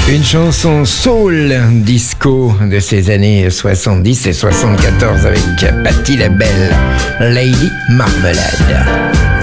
Une chanson soul disco de ces années 70 et 74 avec Patti LaBelle, Lady Marmelade.